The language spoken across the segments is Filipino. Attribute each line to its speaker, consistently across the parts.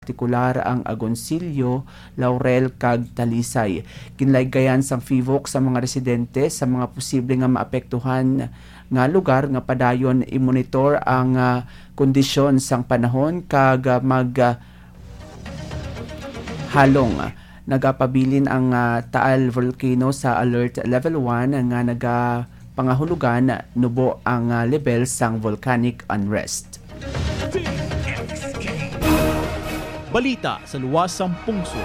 Speaker 1: partikular ang Agoncillo, Laurel kag Talisay. Kinlaygayan sang FIVOC sa mga residente sa mga posible nga maapektuhan nga lugar nga padayon i-monitor ang kondisyon sang panahon kag halong. Nagapabilin ang Taal Volcano sa Alert Level 1 nga nagapangahulugan nubo ang level sang volcanic unrest.
Speaker 2: Balita sa luwasang pungsod.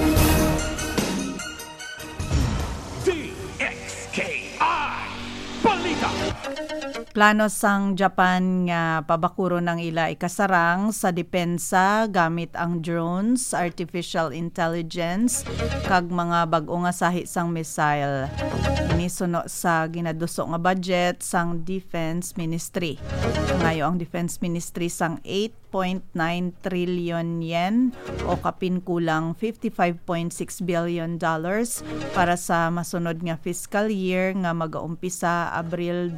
Speaker 2: DXKI Balita.
Speaker 3: Plano sang Japan nga pabakuro ng ila ikasarang sa depensa gamit ang drones, artificial intelligence, kag mga bag-o nga sahi sang missile. Inisuno sa ginaduso nga budget sang Defense Ministry. Ngayo ang Defense Ministry sang 8.9 trillion yen o kapinkulang $55.6 billion para sa masunod nga fiscal year nga mag-uumpisa Abril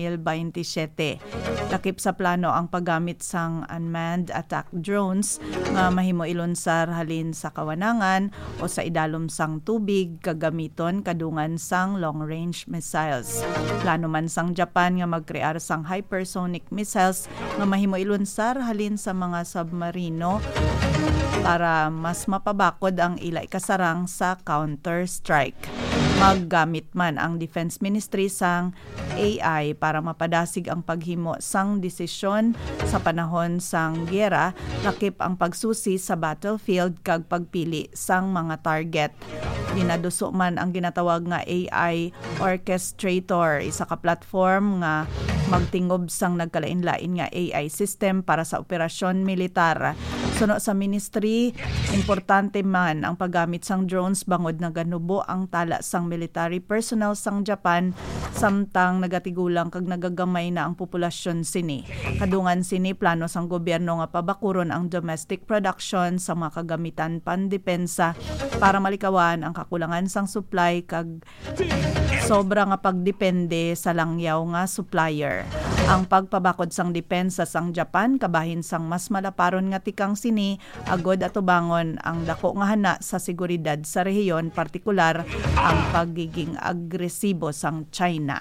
Speaker 3: 2027. Lakip sa plano ang paggamit sang unmanned attack drones nga mahimo ilunsar halin sa kawanangan o sa idalom sang tubig kagamiton kadungan sang long-range missiles. Plano man sang Japan nga magkrear sang hypersonic missiles nga mahimo ilunsar halin sa mga submarino para mas mapabakod ang ila ikasarang sa counter-strike. Maggamit man ang Defense Ministry sang AI para mapadasig ang paghimo sang desisyon sa panahon sang giyera, lakip ang pagsusi sa battlefield kag pagpili sang mga target. Ginaduso man ang ginatawag nga AI Orchestrator, isa ka platform nga magtingob sang nagkalain-lain nga AI system para sa operasyon militar. Suno sa ministry, importante man ang paggamit sang drones bangod na ganubo ang tala sang military personnel sang Japan samtang nagatigulang kag nagagamay na ang populasyon sini. Kadungan sini plano sang gobyerno nga pabakuron ang domestic production sa mga kagamitan pandepensa para malikawan ang kakulangan sang supply kag sobra nga pagdepende sa langyaw nga supplier. Ang pagpabakod sang depensa sang Japan kabahin sang mas malaparon nga tikang sini agod atubangon ang dako nga hana sa seguridad sa rehiyon, partikular ang pagiging agresibo sang China.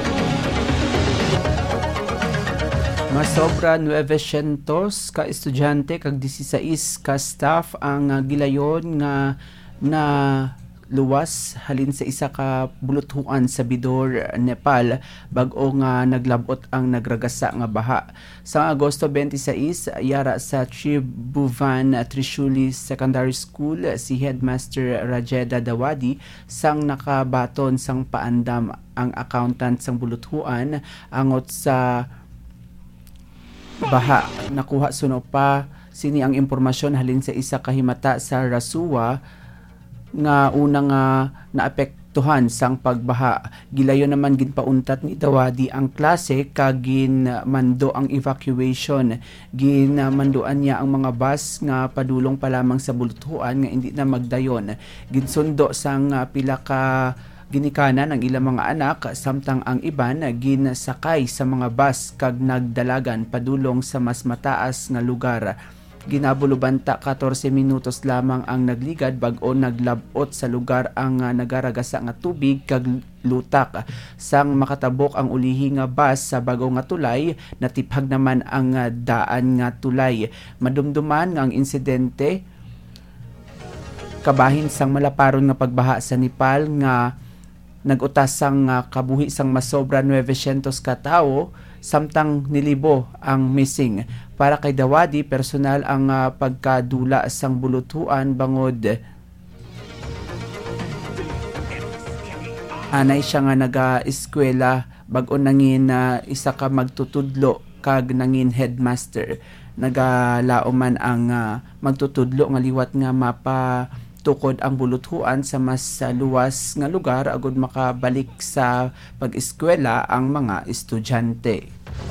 Speaker 1: Masobra 900 ka estudyante kag 16 ka staff ang gilayon nga na luwas halin sa isa ka buluthuan sa Bidor, Nepal, bag-o nga naglabot ang nagragasa nga baha. Sa Agosto 26, yara sa Tribhuvan Trishuli Secondary School si Headmaster Rajeda Dawadi sang nakabaton sang paandam ang accountant sang buluthuan angot sa baha. Nakuha suno pa sini ang impormasyon halin sa isa ka himata sa Rasuwa nga unang naapektuhan sang pagbaha. Gilayon naman ginpauntat ni Dawadi ang klase kag ginmando ang evacuation. Ginmanduan niya ang mga bus nga padulong pa lamang sa buluthuan nga hindi na magdayon. Ginsundo sang pila ka ginikanan ang ilang mga anak samtang ang iban ginsakay sa mga bus kag nagdalagan padulong sa mas mataas nga lugar. Ginabulubanta 14 minutos lamang ang nagligad bag-o naglabot sa lugar ang nagaragasa nga tubig kag lutak. Sang makatabok ang ulihi nga bus sa bago nga tulay, natiphag naman ang daan nga tulay. Madumduman nga ang insidente kabahin sang malaparon nga pagbaha sa Nepal nga nagutas sang kabuhi sang masobra 900 ka tawo samtang nilibo ang missing. Para kay Dawadi, personal ang pagkadula sang buluthuan bangod anay siya nga naga-eskwela bag-o nangin isa ka magtutudlo kag nangin headmaster. Nagalao man ang magtutudlo nga liwat nga mapatukod ang buluthuan sa mas luwas nga lugar agud makabalik sa pag-eskwela ang mga estudyante.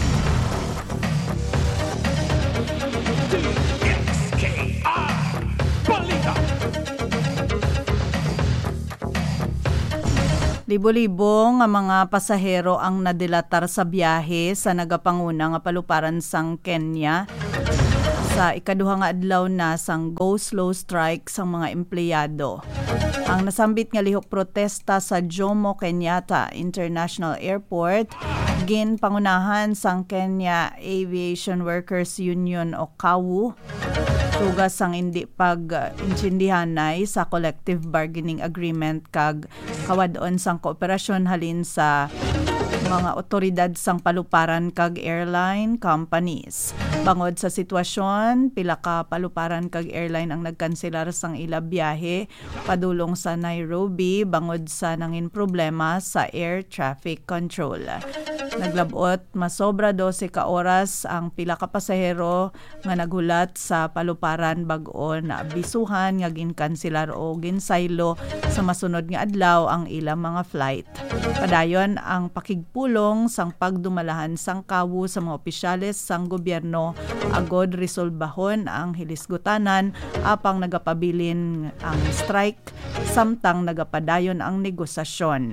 Speaker 3: Libo-libo nga mga pasahero ang nadilatar sa biyahe sa nagapanguna nga paluparan sang Kenya sa ikaduha nga adlaw na sang go slow strike sang mga empleyado. Ang nasambit nga lihok protesta sa Jomo Kenyatta International Airport ginpangunahan sang Kenya Aviation Workers Union o KAWU. Tugas sang hindi pag-intindihanay sa collective bargaining agreement kag kawadon sang kooperasyon halin sa mga otoridad sang paluparan kag airline companies. Bangod sa sitwasyon, pila ka paluparan kag airline ang nagkanselar sang ila biyahe padulong sa Nairobi bangod sa nangin problema sa air traffic control. Naglabot masobra 12 ka oras ang pila ka pasahero nga naghulat sa paluparan bag-o na abisuhan nga ginkanselar o ginsaylo sa masunod nga adlaw ang ilang mga flight. Padayon ang pakigpulong sang pagdumalahan sang KAWU sa mga opisyales sang gobyerno agod resolbahon ang hilisgutanan apang nagapabilin ang strike samtang nagapadayon ang negosasyon.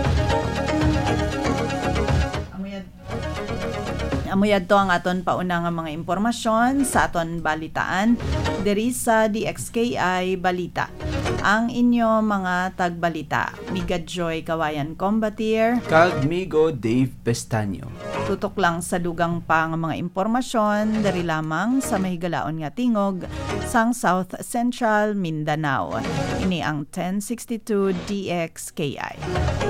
Speaker 3: Amuyad to ang aton pauna nga mga impormasyon sa aton balitaan diri sa DXKI Balita. Ang inyo mga tagbalita, Miga Joy Kawayan Combatier
Speaker 1: kag Migo Dave Pestaño.
Speaker 3: Tutok lang sa dugang pa nga mga impormasyon dari lamang sa mahigalaon nga tingog sang South Central Mindanao. Ini ang 1062 DXKI.